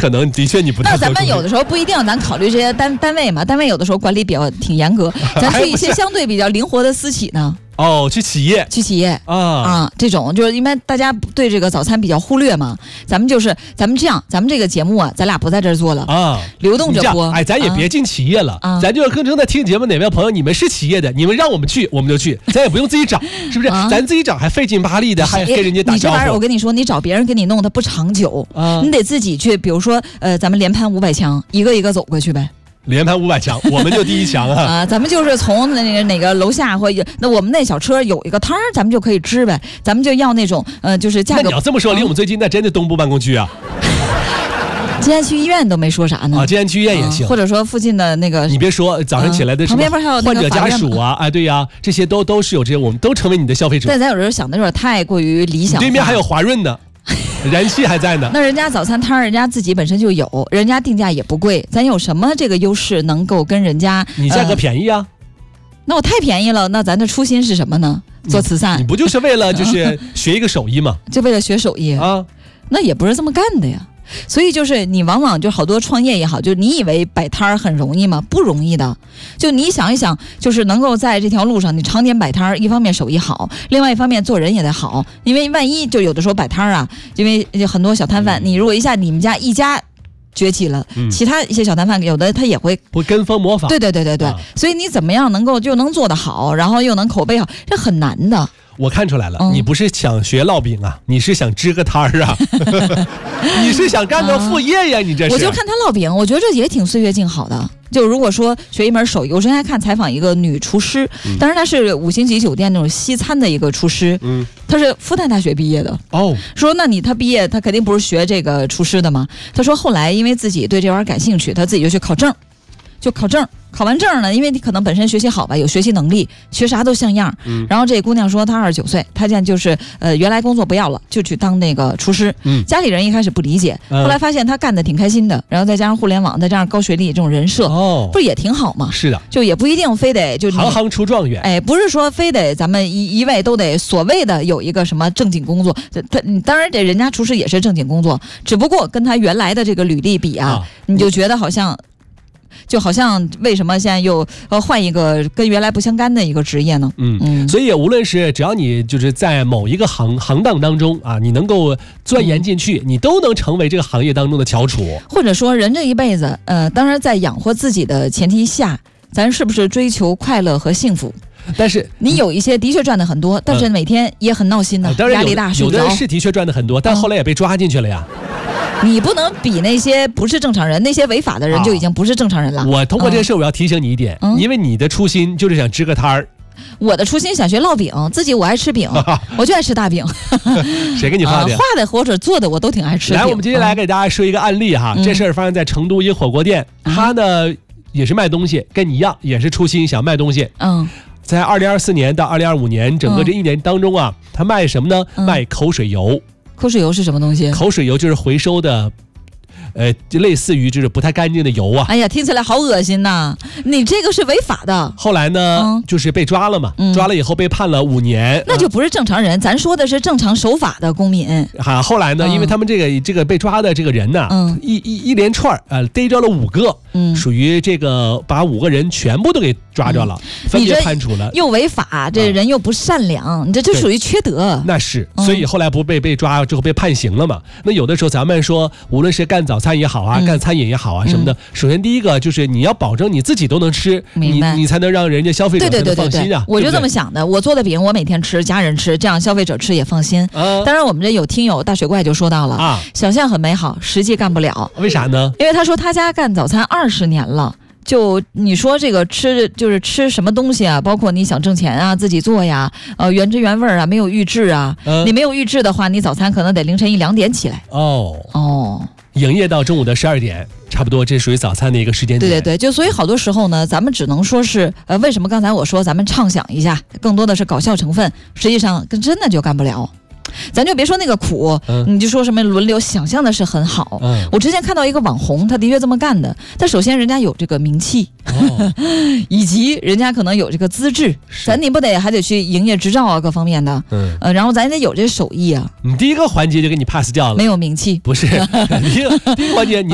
可能的确你不太。 那咱们有的时候不一定，咱考虑这些单位嘛，单位有的时候管理比较挺严格，咱去一些相对比较灵活的私企呢。 哦，去企业这种就是因为大家对这个早餐比较忽略嘛，咱们这样，咱们这个节目啊，咱俩不在这儿做了啊，流动着播。 哎，咱也别进企业了，咱就更正在听节目哪位朋友，你们是企业的，你们让我们去，我们就去，咱也不用自己找，是不是？咱自己找还费劲巴力的，还跟人家打招呼。 你这玩意儿，我跟你说，你找别人给你弄，它不长久，你得自己去。比如说，咱们连攀500强，一个一个走过去呗。 连攀500强，我们就第1强啊！ 咱们就是从哪个楼下或那我们那小车有一个摊儿，咱们就可以支呗。咱们就要那种就是价格。 那你要这么说，离我们最近那真的东部办公区啊。 静安区医院都没说啥呢。 静安区医院也行， 或者说附近的那个。 你别说，早上起来的什么患者家属啊，哎，对呀，这些都是有这些，我们都成为你的消费者。 但咱有时候想的有点太过于理想。 对面还有华润呢。燃气还在呢， 那人家早餐摊人家自己本身就有，人家定价也不贵，咱有什么这个优势能够跟人家？ 你价格便宜啊？ 那我太便宜了，那咱的初心是什么呢？做慈善？ 你不就是为了就是学一个手艺吗？ 就为了学手艺啊？那也不是这么干的呀。所以就是你往往就好多创业也好，就你以为摆摊儿很容易吗？不容易的。就你想一想，就是能够在这条路上你常年摆摊儿，一方面手艺好，另外一方面做人也得好。因为万一就有的时候摆摊儿啊，因为很多小摊贩，你如果你们家一家崛起了，其他一些小摊贩有的他也会跟风模仿。 对，所以你怎么样能够就能做得好，然后又能口碑好，这很难的。 我看出来了，你不是想学烙饼啊，你是想支个摊儿啊，你是想干个副业呀，你这是。 我就看他烙饼，我觉得这也挺岁月静好的。就如果说学一门手艺，我之前还看采访一个女厨师，当然她是5星级酒店那种西餐的一个厨师，她是复旦大学毕业的。说那她毕业，她肯定不是学这个厨师的嘛。她说后来因为自己对这玩意儿感兴趣，她自己就去考证。考完证呢，因为你可能本身学习好吧，有学习能力，学啥都像样。然后这姑娘说她29岁，她现在就是原来工作不要了，就去当那个厨师。家里人一开始不理解，后来发现她干得挺开心的，然后再加上互联网，再加上高学历这种人设，不是也挺好吗？ 是的， 就也不一定非得就行行出状元。 哎，不是说非得咱们一位都得所谓的有一个什么正经工作，当然人家厨师也是正经工作，只不过跟他原来的这个履历比啊，你就觉得好像为什么现在又换一个跟原来不相干的一个职业呢？ 所以无论是只要你就是在某一个行当当中啊，你能够钻研进去，你都能成为这个行业当中的翘楚。 或者说人这一辈子，当然在养活自己的前提下，咱是不是追求快乐和幸福？ 但是你有一些的确赚得很多，但是每天也很闹心的，压力大， 有的人是的确赚得很多，但后来也被抓进去了呀。 你不能比那些不是正常人，那些违法的人就已经不是正常人了。 我通过这个事我要提醒你一点，因为你的初心就是想支个摊儿。 我的初心想学烙饼，我爱吃饼，我就爱吃大饼。 谁给你画的？ 画的或者做的我都挺爱吃的。 来，我们接下来给大家说一个案例哈，这事儿发生在成都一火锅店，他呢也是卖东西，跟你一样，也是初心想卖东西。在2024年到2025年整个这1年当中啊，他卖什么呢？卖口水油。 口水油是什么东西？ 口水油就是回收的，就类似于就是不太干净的油啊。 哎呀，听起来好恶心呐！你这个是违法的。 后来呢，就是被抓了嘛，抓了以后被判了5年， 那就不是正常人。咱说的是正常守法的公民。 后来呢，因为他们这个被抓的这个人呢，一连串逮着了5个，属于这个把5个人全部都给抓着了，分别判处了。 又违法，这人又不善良，你这就属于缺德。 那是，所以后来不被抓之后被判刑了嘛？那有的时候咱们说，无论是干早餐也好啊，干餐饮也好啊什么的，首先第一个就是你要保证你自己都能吃，你才能让人家消费者才能放心啊。 我就这么想的，我做的饼我每天吃，家人吃，这样消费者吃也放心。当然我们这有听友大水怪就说到了想象很美好，实际干不了。 为啥呢？ 因为他说他家干早餐20年了。就你说这个就是吃什么东西啊，包括你想挣钱啊，自己做呀，原汁原味啊，没有预制啊。你没有预制的话，你早餐可能得凌晨1、2点起来。 营业到中午的12点，差不多这属于早餐的一个时间点。 对，就所以好多时候呢，咱们只能说是为什么刚才我说咱们畅想一下，更多的是搞笑成分，实际上跟真的就干不了。咱就别说那个苦，你就说什么轮流，想象的是很好。我之前看到一个网红，他的确这么干的。但首先人家有这个名气，以及人家可能有这个资质，你不得还得去营业执照啊，各方面的。然后咱得有这手艺啊。 你第一个环节就给你 pass 掉了， 没有名气， 不是第一个环节你。